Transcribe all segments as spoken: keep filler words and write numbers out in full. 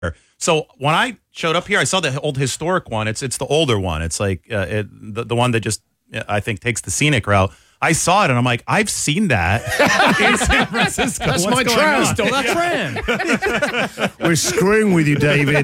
So when I showed up here, I saw the old historic one. It's it's the older one. It's like uh, it, the, the one that just, I think, takes the scenic route. I saw it and I'm like, I've seen that in San Francisco. That's What's my going tram. on? Stole that tram. We're screwing with you, David.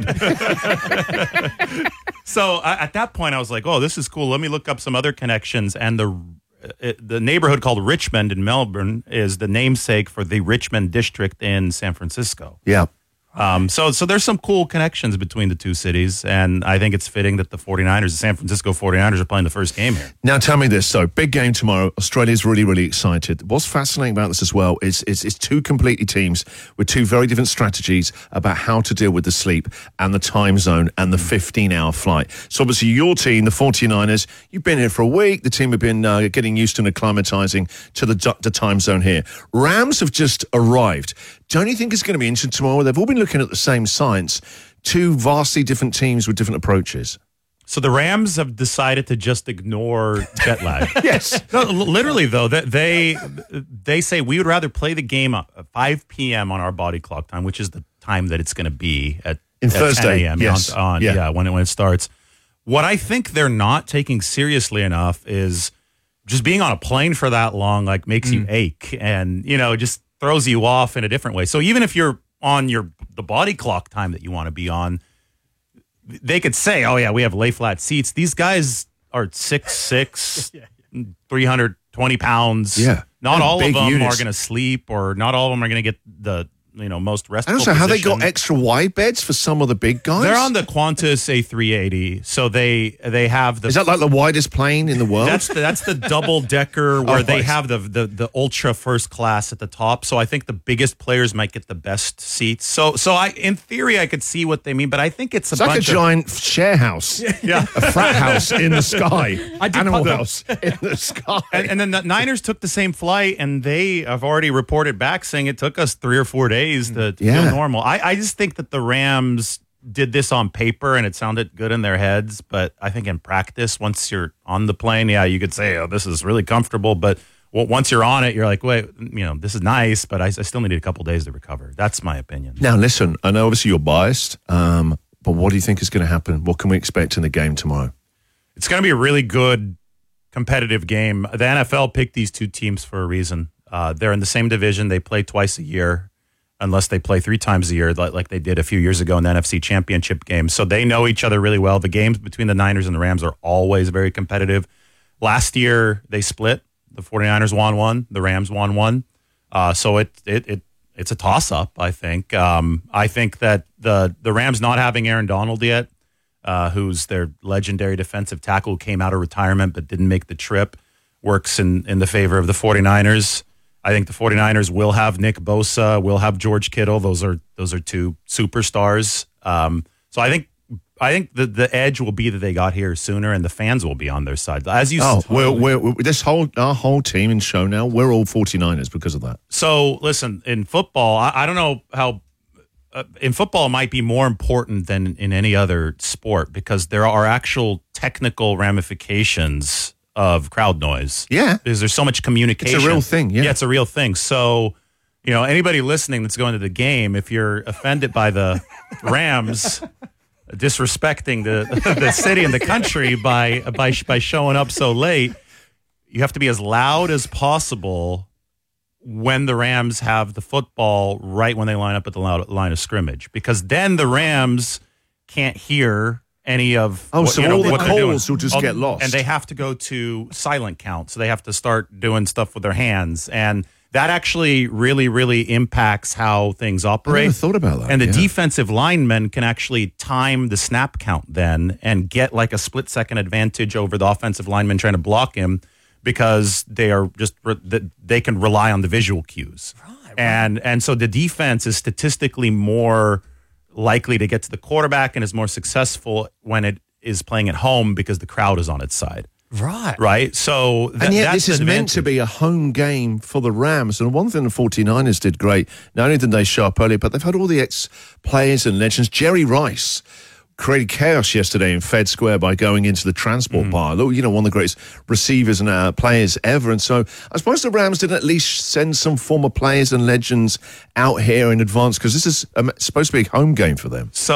So I, at that point, I was like, oh, this is cool. Let me look up some other connections. And the it, the neighborhood called Richmond in Melbourne is the namesake for the Richmond district in San Francisco. Yeah. Um, so so there's some cool connections between the two cities, and I think it's fitting that the 49ers, the San Francisco 49ers, are playing the first game here. Now, tell me this, though. Big game tomorrow. Australia's really, really excited. What's fascinating about this as well is, is, is two completely teams with two very different strategies about how to deal with the sleep and the time zone and the fifteen-hour flight. So, obviously, your team, the 49ers, you've been here for a week. The team have been uh, getting used to and acclimatizing to the, the time zone here. Rams have just arrived. Don't you think it's going to be interesting tomorrow? They've all been looking at the same science. Two vastly different teams with different approaches. So the Rams have decided to just ignore jet lag. Yes. No, literally, though, that they they say we would rather play the game at five p.m. on our body clock time, which is the time that it's going to be at, In at Thursday, ten a.m. yes. On, on, yeah. yeah, when it, when it starts. What I think they're not taking seriously enough is just being on a plane for that long, like, makes mm. you ache and, you know, just throws you off in a different way. So even if you're on your the body clock time that you want to be on, they could say, oh, yeah, we have lay flat seats. These guys are six six, three hundred twenty pounds. Yeah. Not and all of them units. are going to sleep, or not all of them are going to get the, you know, most restful And also, how they position. got extra wide beds for some of the big guys? They're on the Qantas A three eighty, so they they have the. Is that like the widest plane in the world? That's the, that's the double decker where Oh, they right. have the, the the ultra first class at the top. So I think the biggest players might get the best seats. So so I in theory I could see what they mean, but I think it's a It's like a bunch of, giant share house. yeah. A frat house in the sky. I did Animal put- house in the sky. And, and then the Niners took the same flight, and they have already reported back saying it took us three or four days to, to Yeah. feel normal. I, I just think that the Rams did this on paper, and it sounded good in their heads. But I think in practice, once you're on the plane, yeah, you could say, oh, this is really comfortable. But well, once you're on it, you're like, wait, you know, this is nice, but I, I still needed a couple days to recover. That's my opinion. Now, listen, I know obviously you're biased, um, but what do you think is going to happen? What can we expect in the game tomorrow? It's going to be a really good competitive game. The N F L picked these two teams for a reason. Uh, they're in the same division. They play twice a year, unless they play three times a year, like, like they did a few years ago in the N F C Championship game. So they know each other really well. The games between the Niners and the Rams are always very competitive. Last year, they split. The 49ers won one. The Rams won one. Uh, so it it it it's a toss-up, I think. Um, I think that the, the Rams not having Aaron Donald yet, uh, who's their legendary defensive tackle who came out of retirement but didn't make the trip, works in, in the favor of the 49ers. I think the 49ers will have Nick Bosa, will have George Kittle. Those are those are two superstars. Um, so I think I think the, the edge will be that they got here sooner, and the fans will be on their side. As you Oh, s- we're, we're, we're, this whole our whole team and show now, we're all 49ers because of that. So listen, in football, I, I don't know how. Uh, in football, it might be more important than in any other sport because there are actual technical ramifications of crowd noise. Yeah. Because there's so much communication. It's a real thing, yeah. Yeah, it's a real thing. So, you know, anybody listening that's going to the game, if you're offended by the Rams disrespecting the the city and the country by by by showing up so late, you have to be as loud as possible when the Rams have the football right when they line up at the line of scrimmage, because then the Rams can't hear any of Oh, what, so you know, all the what they're doing. calls will just All- get lost. and they have to go to silent count, so they have to start doing stuff with their hands, and that actually really, really impacts how things operate. I never thought about that. And the yeah. defensive linemen can actually time the snap count then and get like a split second advantage over the offensive lineman trying to block him, because they are just they can rely on the visual cues. Right, right. And and so the defense is statistically more likely to get to the quarterback and is more successful when it is playing at home because the crowd is on its side. Right. Right. So th- And yet that's this is the meant to advantage. be a home game for the Rams. And one thing the 49ers did great, not only did they show up early, but they've had all the ex-players and legends. Jerry Rice created chaos yesterday in Fed Square by going into the transport bar. Look, you know, one of the greatest receivers and uh, players ever. And so I suppose the Rams didn't at least send some former players and legends out here in advance, because this is um, supposed to be a home game for them. So